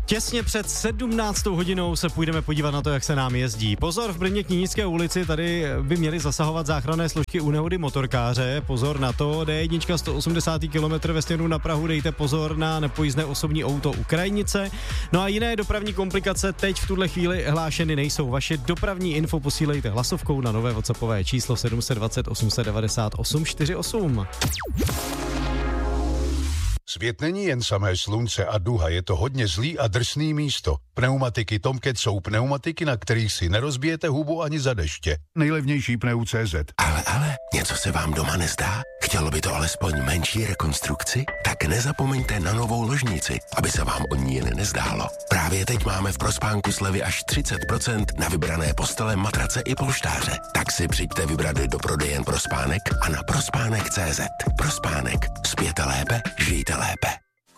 Těsně před 17. hodinou se půjdeme podívat na to, jak se nám jezdí. Pozor, v Brně Knížnické ulici, tady by měly zasahovat záchranné složky u nehody motorkáře. Pozor na to, D1 180 km ve směru na Prahu, dejte pozor na nepojízdné osobní auto u Krajnice. No a jiné dopravní komplikace teď v tuhle chvíli hlášeny nejsou. Vaše dopravní info posílejte hlasovkou na nové WhatsAppové číslo 720 890 848. Svět není jen samé slunce a duha, je to hodně zlý a drsný místo. Pneumatiky Tomcat jsou pneumatiky, na kterých si nerozbijete hubu ani za deště. Nejlevnější pneu.cz. Ale, něco se vám doma nezdá? Chtělo by to alespoň menší rekonstrukci? Tak nezapomeňte na novou ložnici, aby se vám o ní jen nezdálo. Právě teď máme v Prospánku slevy až 30% na vybrané postele, matrace i polštáře. Tak si přijďte vybrat do prodejen Prospánek a na prospánek.cz. Prospánek. Spěte lépe, žijte lépe.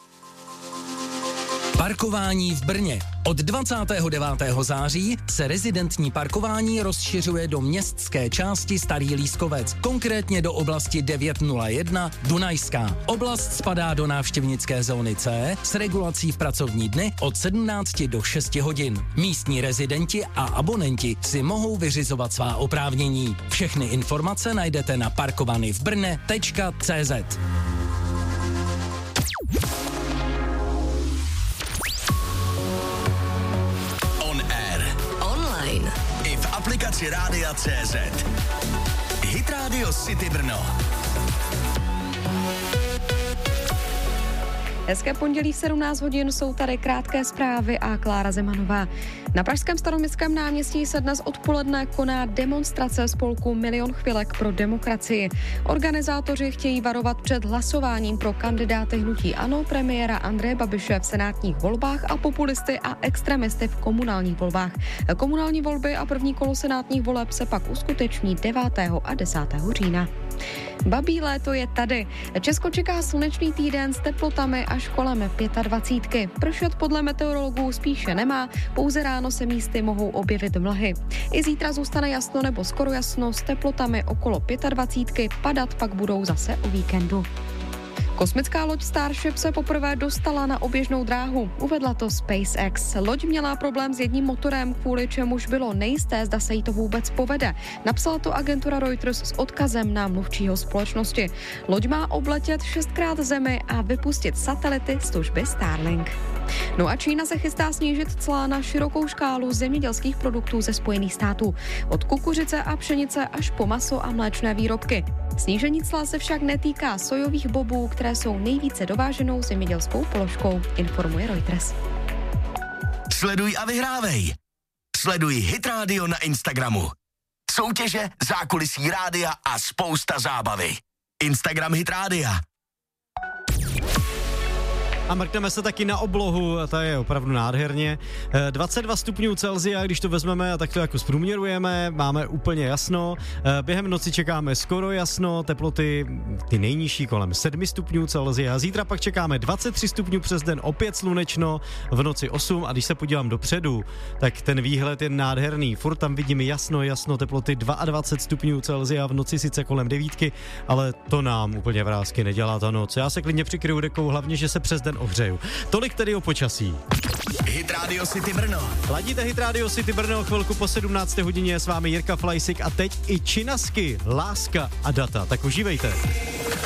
Parkování v Brně. Od 29. září se rezidentní parkování rozšiřuje do městské části Starý Lískovec, konkrétně do oblasti 901 Dunajská. Oblast spadá do návštěvnické zóny C s regulací v pracovní dny od 17 do 6 hodin. Místní rezidenti a abonenti si mohou vyřizovat svá oprávnění. Všechny informace najdete na parkovanyvbrne.cz. I v aplikaci Rádia CZ. Hit Radio City Brno. Hezké pondělí v 17 hodin, jsou tady krátké zprávy a Klára Zemanová. Na pražském Staroměstském náměstí se dnes odpoledne koná demonstrace spolku Milion chvilek pro demokracii. Organizátoři chtějí varovat před hlasováním pro kandidáty hnutí ANO, premiéra Andreje Babiše v senátních volbách a populisty a extremisty v komunálních volbách. Komunální volby a první kolo senátních voleb se pak uskuteční 9. a 10. října. Babí léto je tady. Česko čeká slunečný týden s teplotami až kolem 25. Pršet podle meteorologů spíše nemá, pouze ráno se místy mohou objevit mlhy. I zítra zůstane jasno nebo skoro jasno s teplotami okolo 25, padat pak budou zase o víkendu. Kosmická loď Starship se poprvé dostala na oběžnou dráhu. Uvedla to SpaceX. Loď měla problém s jedním motorem, kvůli čemuž bylo nejisté, zda se jí to vůbec povede. Napsala to agentura Reuters s odkazem na mluvčího společnosti. Loď má obletět 6krát Zemi a vypustit satelity služby Starlink. No a Čína se chystá snížit cla na širokou škálu zemědělských produktů ze Spojených států. Od kukuřice a pšenice až po maso a mléčné výrobky. Snížení cla se však netýká sojových bobů, které jsou nejvíce dováženou zemědělskou položkou, informuje Reuters. Sleduj a vyhrávej. Sleduj Hit Radio na Instagramu. Soutěže, zákulisí rádia a spousta zábavy. Instagram Hit Rádia. A mrkneme se taky na oblohu, ta je opravdu nádherně. 22 stupňů Celsia, když to vezmeme a tak to jako zprůměrujeme, máme úplně jasno. Během noci čekáme skoro jasno, teploty ty nejnižší kolem 7 stupňů Celsia. Zítra pak čekáme 23 stupňů přes den, opět slunečno, v noci 8 a když se podívám dopředu, tak ten výhled je nádherný. Furt tam vidím jasno, teploty 22 stupňů Celsia, v noci sice kolem 9, ale to nám úplně vrásky nedělá ta noc. Já se klidně přikryju dekou, hlavně, že se přes den ohřeju. Tolik tedy o počasí. Hit Radio City Brno. Ladíte Hit Radio City Brno, chvilku po 17. hodině je s vámi Jirka Flajsik a teď i Činasky, Láska a data. Tak užívejte.